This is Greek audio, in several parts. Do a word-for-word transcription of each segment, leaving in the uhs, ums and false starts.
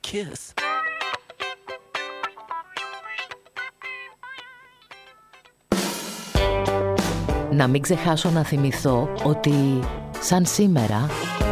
kiss. Να μην ξεχάσω να θυμηθώ ότι σαν σήμερα...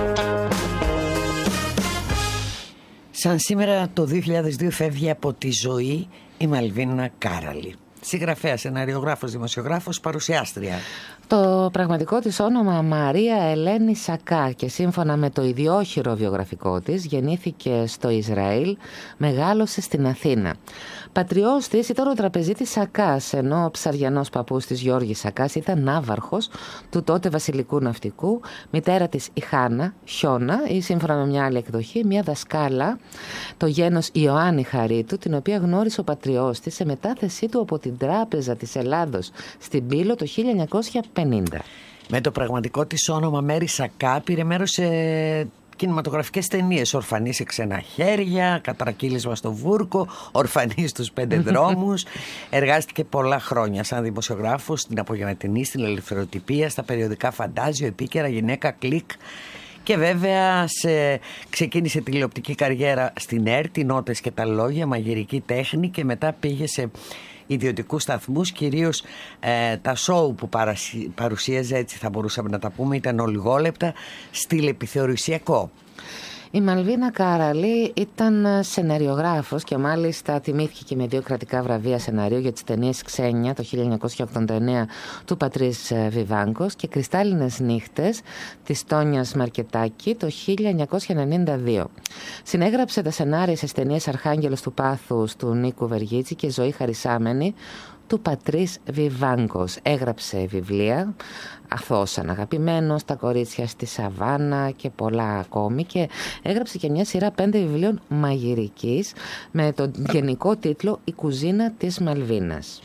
Σαν σήμερα το δύο χιλιάδες δύο φεύγει από τη ζωή η Μαλβίνα Κάραλη. Συγγραφέα, σεναριογράφος, δημοσιογράφος, παρουσιάστρια. Το πραγματικό της όνομα Μαρία Ελένη Σακά και σύμφωνα με το ιδιόχειρο βιογραφικό της γεννήθηκε στο Ισραήλ, μεγάλωσε στην Αθήνα. Πατριός της ήταν ο τραπεζίτης Σακάς, ενώ ο ψαριανός παππούς της Γιώργης Σακάς ήταν ναύαρχος του τότε βασιλικού ναυτικού, μητέρα της η Χάνα, Χιώνα ή σύμφωνα με μια άλλη εκδοχή μια δασκάλα, το γένος Ιωάννη Χαρίτου, την οποία γνώρισε ο πατριός της σε μετάθεσή του από την Τράπεζα της Ελλάδος στην Πύλο το χίλια εννιακόσια πενήντα. Με το πραγματικό της όνομα Μέρη Σακά πήρε μέρος σε κινηματογραφικές ταινίες. Ορφανή σε ξένα χέρια, Κατρακύλισμα στο Βούρκο, Ορφανή στους πέντε δρόμους. Εργάστηκε πολλά χρόνια σαν δημοσιογράφος στην Απογευματινή, στην Ελευθεροτυπία, στα περιοδικά Φαντάζιο, Επίκαιρα, Γυναίκα, Κλικ. Και βέβαια σε... ξεκίνησε τηλεοπτική καριέρα στην ΕΡΤ, Νότες και τα Λόγια, μαγειρική τέχνη, και μετά πήγε σε ιδιωτικούς σταθμούς, κυρίως ε, τα σόου που παρασυ... παρουσίαζε, έτσι θα μπορούσαμε να τα πούμε, ήταν ολιγόλεπτα, στυλ επιθεωρησιακό. Η Μαλβίνα Κάραλη ήταν σεναριογράφος και μάλιστα τιμήθηκε και με δύο κρατικά βραβεία σεναρίου για τις ταινίες Ξένια το χίλια εννιακόσια ογδόντα εννέα του Πατρίς Βιβάνκος και Κρυστάλλινες νύχτες της Τόνιας Μαρκετάκη το χίλια εννιακόσια ενενήντα δύο. Συνέγραψε τα σενάρια στις ταινίες Αρχάγγελος του Πάθους του Νίκου Βεργίτση και Ζωή Χαρισάμενη του Πατρίς Βιβάνκος. Έγραψε βιβλία, Αθώος Αναγαπημένος, Τα κορίτσια στη Σαβάνα και πολλά ακόμη, και έγραψε και μια σειρά πέντε βιβλίων μαγειρικής με τον γενικό τίτλο «Η κουζίνα της Μαλβίνας».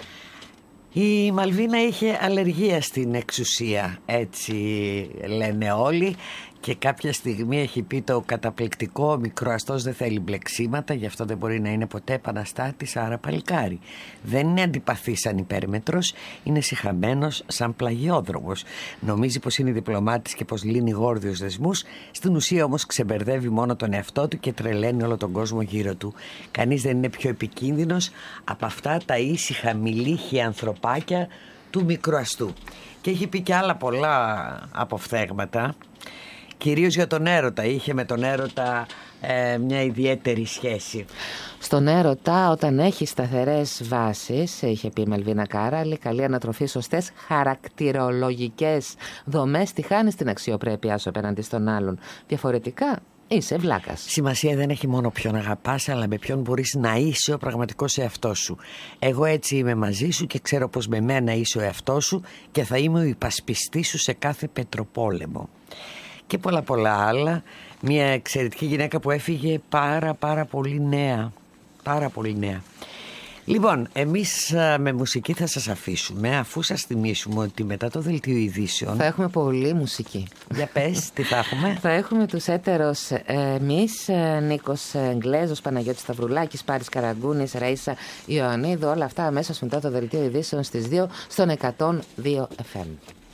Η Μαλβίνα είχε αλλεργία στην εξουσία, έτσι λένε όλοι, και κάποια στιγμή έχει πει το καταπληκτικό «Ο μικροαστός δεν θέλει μπλεξίματα, γι' αυτό δεν μπορεί να είναι ποτέ επαναστάτης, άρα παλικάρι». Δεν είναι αντιπαθής σαν υπέρμετρος, είναι σιχαμένος σαν πλαγιόδρομος. Νομίζει πως είναι διπλωμάτης και πως λύνει γόρδιους δεσμούς, στην ουσία όμως ξεμπερδεύει μόνο τον εαυτό του και τρελαίνει όλο τον κόσμο γύρω του. Κανείς δεν είναι πιο επικίνδυνος από αυτά τα ήσυχα μιλίχια ανθρωπάκια του μικροαστού. Και έχει πει και άλλα πολλά αποφθέγματα. Κυρίως για τον έρωτα. Είχε με τον έρωτα ε, μια ιδιαίτερη σχέση. Στον έρωτα, όταν έχει σταθερές βάσεις, είχε πει η Μαλβίνα Κάραλη, καλή ανατροφή, σωστές χαρακτηρολογικές δομές, τη χάνεις την αξιοπρέπειά σου απέναντι στον άλλον. Διαφορετικά είσαι βλάκας. Σημασία δεν έχει μόνο ποιον αγαπάς, αλλά με ποιον μπορείς να είσαι ο πραγματικός εαυτός σου. Εγώ έτσι είμαι μαζί σου και ξέρω πως με μένα είσαι ο εαυτός σου και θα είμαι ο υπασπιστής σου σε κάθε πετροπόλεμο. Και πολλά πολλά άλλα. Μια εξαιρετική γυναίκα που έφυγε πάρα πάρα πολύ νέα. Πάρα πολύ νέα. Λοιπόν, εμείς με μουσική θα σας αφήσουμε, αφού σας θυμίσουμε ότι μετά το δελτίο ειδήσεων θα έχουμε πολύ μουσική. Για πες, τι θα έχουμε? Θα έχουμε τους έτερος εμείς, Νίκος Εγγλέζος, Παναγιώτης Σταυρουλάκης, Πάρης Καραγκούνης, Ραΐσα Ιωαννίδου, όλα αυτά αμέσως μετά το δελτίο ειδήσεων στις δύο στον εκατόν δύο εφ εμ.